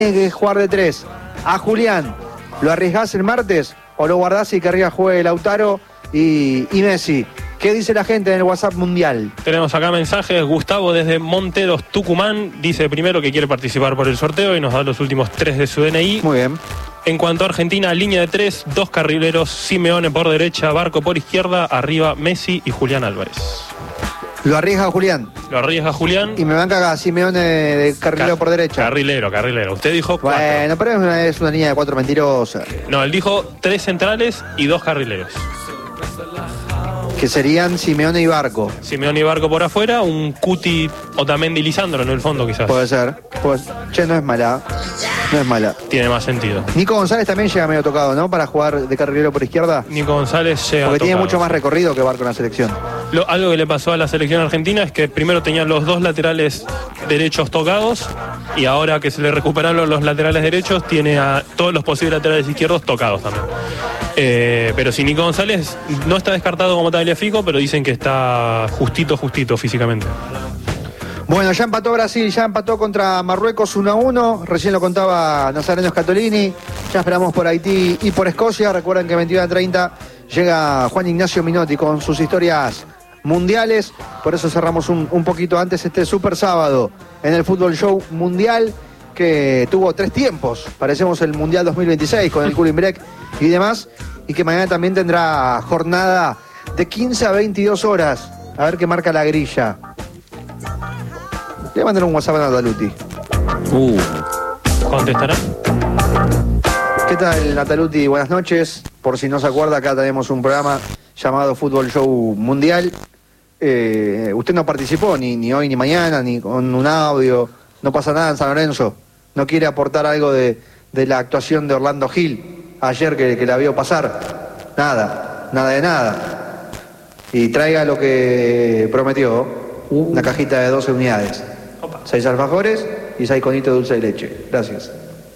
tiene que jugar de 3. A Julián, ¿lo arriesgás el martes o lo guardás y que arriba juegue Lautaro y Messi? ¿Qué dice la gente en el WhatsApp mundial? Tenemos acá mensajes. Gustavo desde Monteros, Tucumán, dice primero que quiere participar por el sorteo y nos da los últimos 3 de su DNI. Muy bien. En cuanto a Argentina, línea de 3, 2 carrileros, Simeone por derecha, Barco por izquierda, arriba Messi y Julián Álvarez. Lo arriesga Julián. Lo arriesga Julián. Y me van a cagar Simeone de carrilero por derecha. Carrilero. Usted dijo 4. Bueno, pero es una línea de 4 mentirosa. No, él dijo 3 centrales y 2 carrileros. Que serían Simeone y Barco. Simeone y Barco por afuera, un Cuti Otamendi Lisandro en el fondo quizás. Puede ser. Pues, che, no es mala. No es mala. Tiene más sentido. Nico González también llega medio tocado, ¿no? Para jugar de carrilero por izquierda. Nico González llega Porque tiene tocado. mucho más recorrido que Barco en la selección. Algo que le pasó a la selección argentina es que primero tenían los 2 laterales derechos tocados y ahora que se le recuperaron los laterales derechos tiene a todos los posibles laterales izquierdos tocados también. Pero si Nico González no está descartado como Tagliafico, pero dicen que está justito físicamente. Bueno, ya empató Brasil, ya empató contra Marruecos 1-1. Recién lo contaba Nazareno Scatolini. Ya esperamos por Haití y por Escocia. Recuerden que 21:30 llega Juan Ignacio Minotti con sus historias mundiales. Por eso cerramos un poquito antes este super sábado en el Fútbol Show Mundial, que tuvo 3 tiempos. Parecemos el Mundial 2026 con el cooling break y demás. Y que mañana también tendrá jornada de 15 a 22 horas. A ver qué marca la grilla. Le voy a mandar un WhatsApp a Nataluti. ¿Contestará? ¿Qué tal, Nataluti? Buenas noches. Por si no se acuerda, acá tenemos un programa llamado Fútbol Show Mundial. Usted no participó ni hoy ni mañana, ni con un audio. No pasa nada en San Lorenzo. No quiere aportar algo de la actuación de Orlando Gil ayer que la vio pasar. Nada de nada. Y traiga lo que prometió. Una cajita de 12 unidades. 6 alfajores y 6 conitos de dulce de leche. Gracias.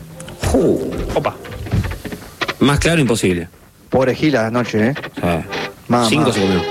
Opa. Más claro imposible. Pobre Gil a la noche, ¿eh? 5 se comió.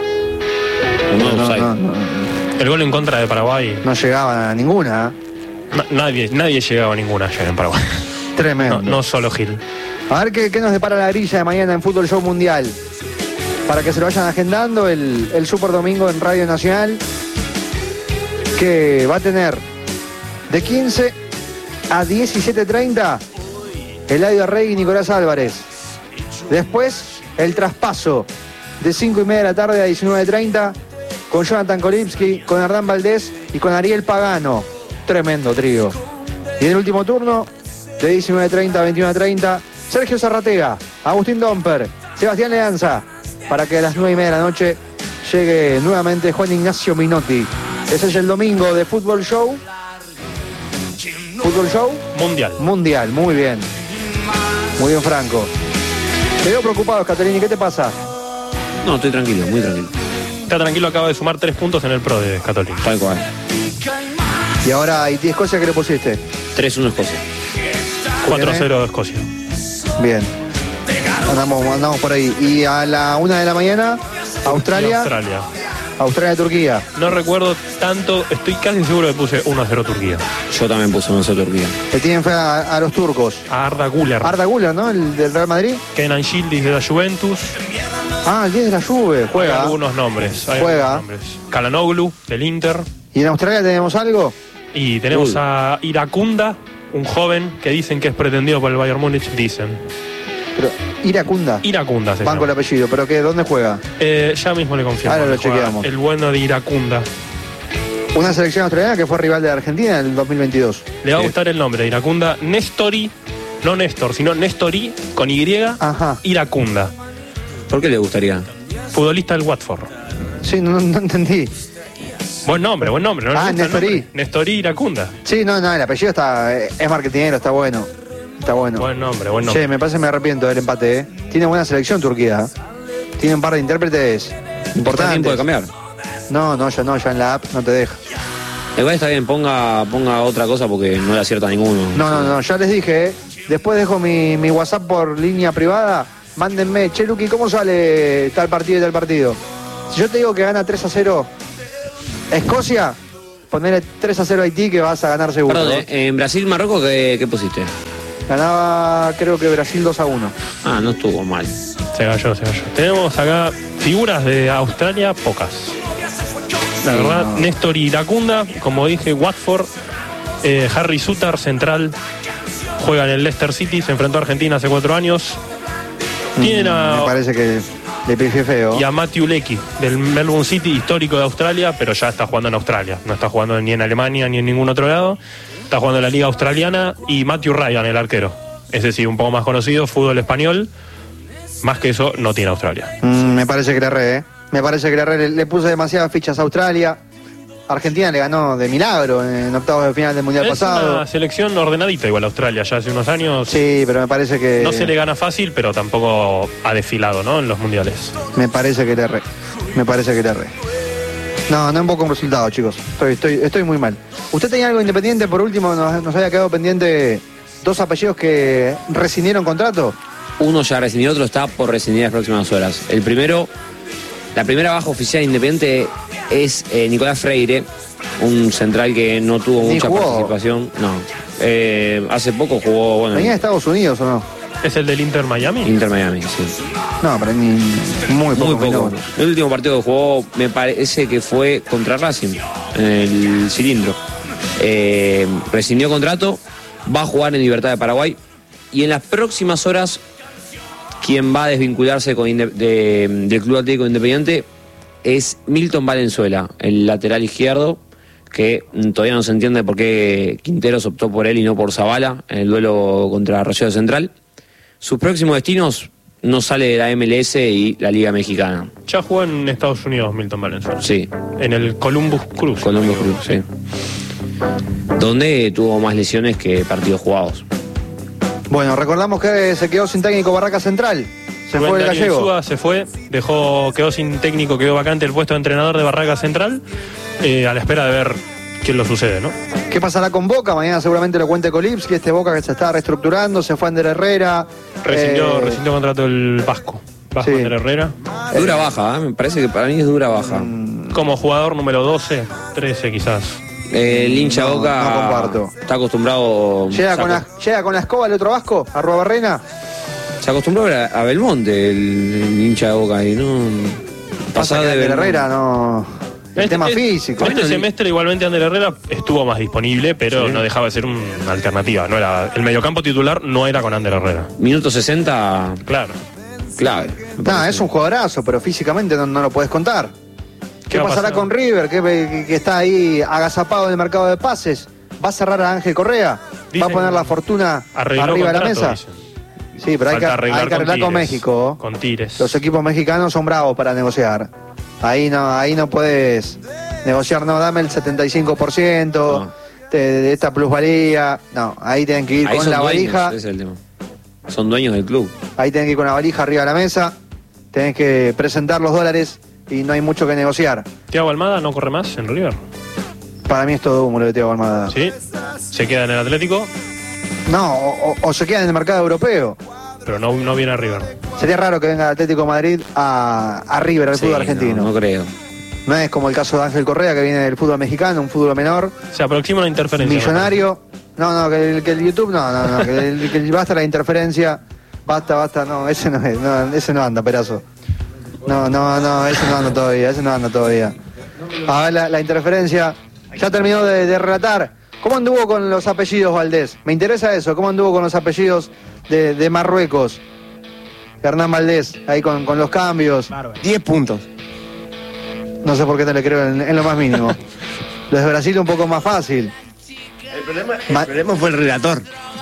No. El gol en contra de Paraguay. No llegaba a ninguna. Nadie llegaba a ninguna ayer en Paraguay. Tremendo. No solo Gil. A ver qué nos depara la grilla de mañana en Fútbol Show Mundial. Para que se lo vayan agendando el Super Domingo en Radio Nacional, que va a tener de 15 a 17:30 Eladio Rey y Nicolás Álvarez. Después el traspaso de 5:30 de la tarde a 19:30 con Jonathan Kolipski, con Hernán Valdés y con Ariel Pagano. Tremendo trío. Y en el último turno, de 19:30 a 21:30, Sergio Zarratega, Agustín Domper, Sebastián Leanza, para que a las 9:30 de la noche llegue nuevamente Juan Ignacio Minotti. Ese es el domingo de Fútbol Show. ¿Fútbol Show? Mundial, muy bien. Muy bien, Franco. Te veo preocupado, Scatolini, ¿qué te pasa? No, estoy tranquilo, muy tranquilo. Está tranquilo, acaba de sumar 3 puntos en el Pro de Scatolini. Tal cual. Y ahora Haití, Escocia, ¿qué le pusiste? 3-1 Escocia. 4-0 Escocia. Bien. Andamos por ahí. Y a la 1 de la mañana, Australia. Turquía. No recuerdo tanto, estoy casi seguro que puse 1-0 Turquía. Yo también puse 1-0 Turquía. Le tienen fe a los turcos. A Arda Güler, ¿no? El del Real Madrid. Kenan Yildiz de la Juventus. El 10 de la Juve, juega. Hay algunos nombres. Juega. Calhanoglu, del Inter. ¿Y en Australia tenemos algo? Y tenemos a Iracunda, un joven que dicen que es pretendido por el Bayern Múnich, dicen. Pero, Iracunda se llama. Banco el apellido, pero ¿dónde juega? Ya mismo le confirmo. Ahora lo chequeamos. El bueno de Iracunda. Una selección australiana que fue rival de Argentina en el 2022. Le va a gustar el nombre, Iracunda. Nestori, no Néstor, sino Nestori, con Y. Ajá. Iracunda. ¿Por qué le gustaría? Futbolista del Watford. Sí, no entendí. Buen nombre. ¿No Nestori. Nestori Iracunda. Sí, no, el apellido es marketingero, está bueno. Está bueno. Buen nombre. Che, me parece que me arrepiento del empate, ¿eh? Tiene buena selección Turquía. Tiene un par de intérpretes importantes. ¿Está tiempo de cambiar? No, ya en la app no te deja. Igual está bien, ponga otra cosa porque no le acierta a ninguno. No, ya les dije, ¿eh? Después dejo mi WhatsApp por línea privada. Mándenme, che, Luqui, ¿cómo sale tal partido y tal partido? Si yo te digo que gana 3-0 Escocia, Ponele 3-0 a Haití que vas a ganar seguro. Perdón, en Brasil-Marruecos, ¿qué pusiste? Ganaba, creo que Brasil 2-1. Ah, no estuvo mal. Se cayó. Tenemos acá figuras de Australia, pocas. La verdad, no. Néstor Iracunda, como dije, Watford, Harry Suter, central, juega en el Leicester City, se enfrentó a Argentina hace 4 años. Tienen Me parece que le pifié feo. y a Matthew Leckie, del Melbourne City, histórico de Australia, pero ya está jugando en Australia. No está jugando ni en Alemania ni en ningún otro lado. Está jugando en la Liga Australiana. Y Matthew Ryan, el arquero. Ese sí, un poco más conocido, fútbol español. Más que eso, no tiene Australia. Me parece que le erré, Me parece que le erré. Le puse demasiadas fichas a Australia. Argentina le ganó de milagro en octavos de final del Mundial pasado. Es una selección ordenadita igual Australia, ya hace unos años. Sí, pero me parece que... No se le gana fácil, pero tampoco ha desfilado, ¿no? En los mundiales. Me parece que le erré. No invoco un resultado, chicos. Estoy muy mal. ¿Usted tenía algo independiente? Por último, nos había quedado pendiente 2 apellidos que rescindieron contrato. Uno ya rescindió, otro está por rescindir en las próximas horas. La primera baja oficial independiente es Nicolás Freire, un central que no tuvo Ni mucha jugó. participación. No. Hace poco jugó, bueno, ¿Venía de Estados Unidos o no? ¿Es el del Inter Miami? Inter Miami, sí. No, pero ni muy poco. Muy poco. El último partido que jugó me parece que fue contra Racing, en el cilindro. Rescindió contrato, va a jugar en Libertad de Paraguay y en las próximas horas quien va a desvincularse del Club Atlético Independiente es Milton Valenzuela, el lateral izquierdo, que todavía no se entiende por qué Quinteros optó por él y no por Zavala en el duelo contra Rosario Central. Sus próximos destinos no sale de la MLS y la Liga Mexicana. Ya jugó en Estados Unidos Milton Valenzuela. Sí, En el Columbus Crew. Columbus Crew, sí. Donde tuvo más lesiones que partidos jugados. Bueno, recordamos que se quedó sin técnico Barraca Central. Se Rubén fue el Darío gallego. Insúa se fue, quedó sin técnico, quedó vacante el puesto de entrenador de Barraca Central, a la espera de ver quién lo sucede, ¿no? ¿Qué pasará con Boca? Mañana seguramente lo cuente Colipski, este Boca que se está reestructurando, se fue Ander Herrera. Rescindió contrato el Vasco Sí. Ander Herrera. Dura baja, me parece que para mí es dura baja. Como jugador número 12, 13 quizás. El hincha No, Boca no comparto. está acostumbrado. ¿Llega con la escoba el otro Vasco? ¿A Barrena? Se acostumbró a Belmonte, el hincha de Boca, y no. Pasa que Ander Herrera no... El tema físico. Este semestre igualmente Ander Herrera estuvo más disponible, pero Sí. no dejaba de ser una alternativa. No era, el mediocampo titular no era con Ander Herrera. Minuto 60, Claro. clave. No, es un jugadorazo, pero físicamente no lo puedes contar. ¿Qué va a pasará pasar? con River, que está ahí agazapado en el mercado de pases? ¿Va a cerrar a Ángel Correa? ¿Va a Dicen poner la fortuna Arregló arriba de la contrato, mesa? dicen. Sí, pero hay que Falta arreglar con Tigres, México. Con Tigres. Los equipos mexicanos son bravos para negociar. Ahí no puedes negociar, no, dame el 75% No. de esta plusvalía. No, ahí tienen que ir Ahí con son la dueños, valija. ese es el tema. Son dueños del club. Ahí tenés que ir con la valija arriba de la mesa. Tenés que presentar los dólares y no hay mucho que negociar. Thiago Almada no corre más en River. Para mí es todo humo lo de Thiago Almada. Sí. Se queda en el Atlético, No, o se queda en el mercado europeo. pero no viene a River. Sería raro que venga el Atlético de Madrid a River, al Sí, fútbol argentino. No creo. No es como el caso de Ángel Correa, que viene del fútbol mexicano, un fútbol menor, Se aproxima una interferencia. millonario. No, que el YouTube, no, que basta la interferencia. Basta, no, ese no es, ese no anda, Perazo. No, ese no anda todavía. A ver, la interferencia. Ya terminó de relatar. ¿Cómo anduvo con los apellidos, Valdés? Me interesa eso, ¿cómo anduvo con los apellidos de Marruecos? Hernán Valdés, ahí con los cambios. 10 puntos. No sé por qué no le creo en lo más mínimo. Los de Brasil un poco más fácil. El problema fue el relator.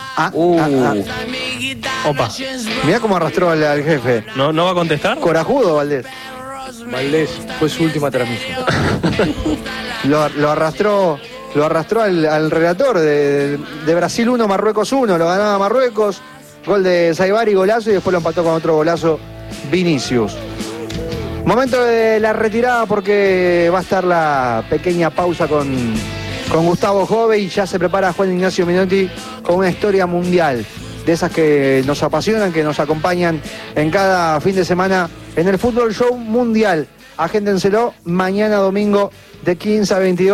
Opa. Mirá cómo arrastró al jefe. ¿No va a contestar? Corajudo, Valdés. Valdés, fue su última transmisión. Lo arrastró al relator de Brasil 1, Marruecos 1. Lo ganaba Marruecos. Gol de Saibari, golazo, y después lo empató con otro golazo Vinicius. Momento de la retirada porque va a estar la pequeña pausa con Gustavo Jove y ya se prepara Juan Ignacio Menotti con una historia mundial. De esas que nos apasionan, que nos acompañan en cada fin de semana en el Fútbol Show Mundial. Agéndenselo mañana domingo de 15 a 22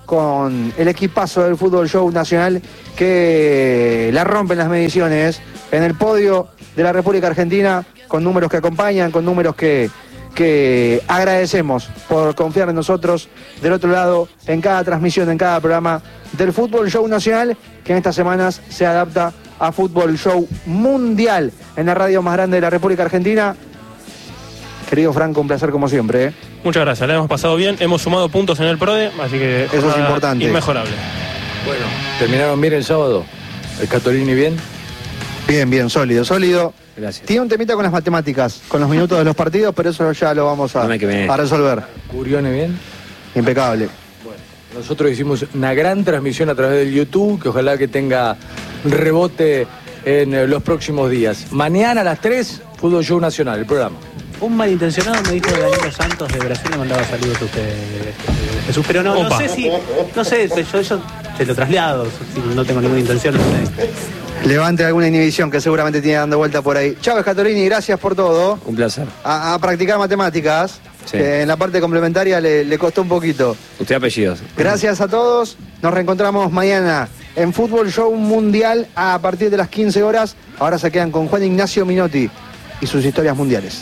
con el equipazo del Fútbol Show Nacional que la rompen las mediciones en el podio de la República Argentina, con números que acompañan, con números que agradecemos por confiar en nosotros del otro lado, en cada transmisión, en cada programa del Fútbol Show Nacional, que en estas semanas se adapta a Fútbol Show Mundial en la radio más grande de la República Argentina. Querido Franco, un placer como siempre. Muchas gracias, la hemos pasado bien, hemos sumado puntos en el PRODE, así que eso es importante. Inmejorable. Bueno, terminaron bien el sábado. ¿El Scatolini bien? Bien, sólido. Gracias. Tiene un temita con las matemáticas, con los minutos de los partidos, pero eso ya lo vamos a resolver. ¿Curione bien? Impecable. Bueno, nosotros hicimos una gran transmisión a través del YouTube, que ojalá que tenga rebote en los próximos días. Mañana a las 3, Fútbol Show Nacional, el programa. Un malintencionado me dijo Danilo Santos de Brasil, le mandaba saludos a usted, Jesús, pero no sé, yo te lo traslado, no tengo ninguna intención. No sé. Levante alguna inhibición que seguramente tiene dando vuelta por ahí. Chávez Scatolini, gracias por todo. Un placer. A practicar matemáticas, sí. Que en la parte complementaria le costó un poquito. Usted apellidos. Gracias a todos, nos reencontramos mañana en Fútbol Show Mundial a partir de las 15 horas. Ahora se quedan con Juan Ignacio Minotti y sus historias mundiales.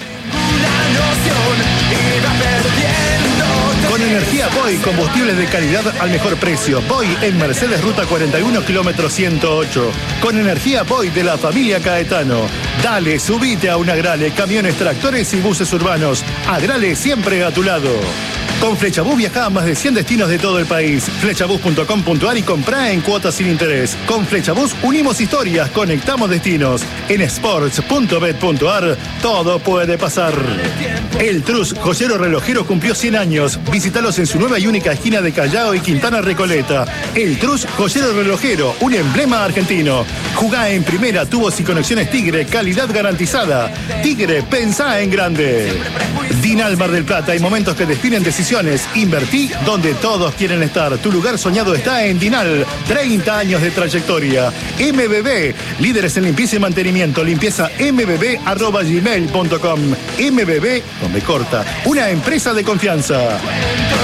Con energía Boy, combustibles de calidad al mejor precio. Boy en Mercedes Ruta 41, kilómetro 108. Con energía Boy de la familia Caetano. Dale, subite a un Agrale, camiones, tractores y buses urbanos. Agrale siempre a tu lado. Con Flechabús viajá a más de 100 destinos de todo el país. Flechabús.com.ar y comprá en cuotas sin interés. Con Flechabús unimos historias, conectamos destinos. En sports.bet.ar todo puede pasar. El Trus, joyero relojero, cumplió 100 años. Visítalos en su nueva y única esquina de Callao y Quintana Recoleta. El Trus, joyero relojero, un emblema argentino. Jugá en primera, tubos y conexiones Tigre, calidad garantizada. Tigre, pensá en grande. Dinal Mar del Plata, hay momentos que definen decisiones. Invertí donde todos quieren estar. Tu lugar soñado está en Dinal. 30 años de trayectoria. MBB, líderes en limpieza y mantenimiento. Limpieza mbb@gmail.com. MBB, donde corta. Una empresa de confianza.